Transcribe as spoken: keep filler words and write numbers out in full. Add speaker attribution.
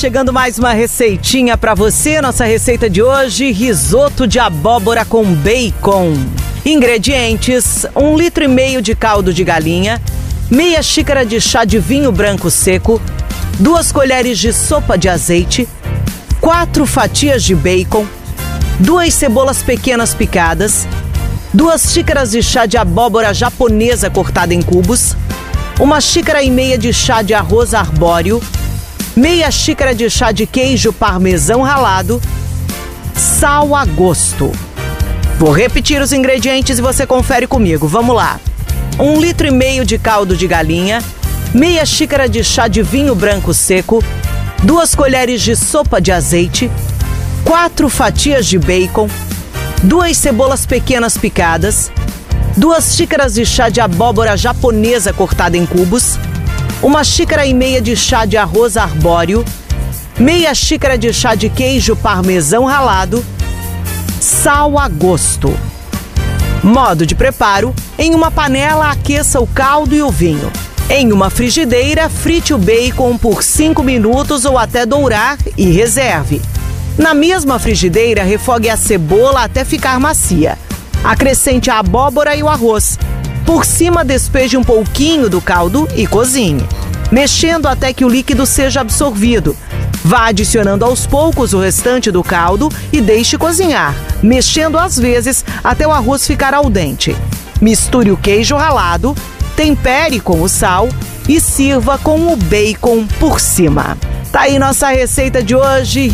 Speaker 1: chegando mais uma receitinha para você. Nossa receita de hoje, risoto de abóbora com bacon. Ingredientes: um litro e meio de caldo de galinha, meia xícara de chá de vinho branco seco, duas colheres de sopa de azeite, quatro fatias de bacon, duas cebolas pequenas picadas, duas xícaras de chá de abóbora japonesa cortada em cubos, uma xícara e meia de chá de arroz arbóreo, meia xícara de chá de queijo parmesão ralado, sal a gosto. Vou repetir os ingredientes e você confere comigo. Vamos lá. Um litro e meio de caldo de galinha, meia xícara de chá de vinho branco seco, duas colheres de sopa de azeite, quatro fatias de bacon, duas cebolas pequenas picadas, duas xícaras de chá de abóbora japonesa cortada em cubos, uma xícara e meia de chá de arroz arbóreo, meia xícara de chá de queijo parmesão ralado, sal a gosto. Modo de preparo: em uma panela aqueça o caldo e o vinho. Em uma frigideira, frite o bacon por cinco minutos ou até dourar e reserve. Na mesma frigideira, refogue a cebola até ficar macia. Acrescente a abóbora e o arroz. Por cima, despeje um pouquinho do caldo e cozinhe, mexendo até que o líquido seja absorvido. Vá adicionando aos poucos o restante do caldo e deixe cozinhar, mexendo às vezes até o arroz ficar al dente. Misture o queijo ralado, tempere com o sal e sirva com o bacon por cima. Tá aí nossa receita de hoje.